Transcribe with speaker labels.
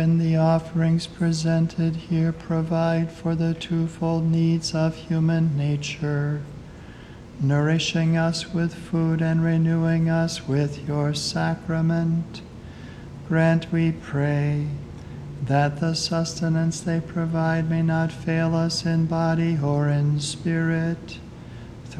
Speaker 1: And the offerings presented here provide for the twofold needs of human nature, nourishing us with food and renewing us with your sacrament. Grant, we pray, that the sustenance they provide may not fail us in body or in spirit,